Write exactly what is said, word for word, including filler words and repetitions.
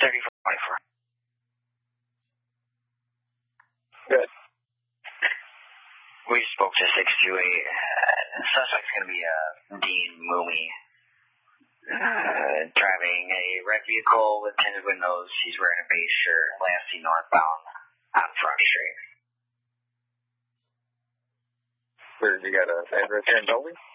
thirty-four twenty-four. Good. We spoke to six two eight. Uh, the suspect's going to be uh, Dean Mooney. Uh, driving a red vehicle with tinted windows. He's wearing a beige shirt. Last seen northbound on Front Street. Where you got a address here in Dolby?